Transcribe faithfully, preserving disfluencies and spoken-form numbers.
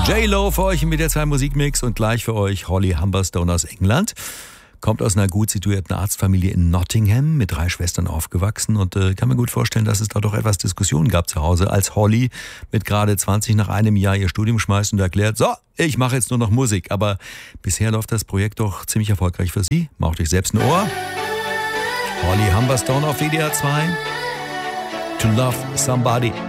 J-Lo für euch im W D R zwei Musikmix und gleich für euch Holly Humberstone aus England. Kommt aus einer gut situierten Arztfamilie in Nottingham, mit drei Schwestern aufgewachsen und äh, kann mir gut vorstellen, dass es da doch etwas Diskussionen gab zu Hause, als Holly mit gerade zwanzig nach einem Jahr ihr Studium schmeißt und erklärt, so, ich mache jetzt nur noch Musik. Aber bisher läuft das Projekt doch ziemlich erfolgreich für sie. Macht euch selbst ein Ohr. Holly Humberstone auf W D R zwei. To Love Somebody.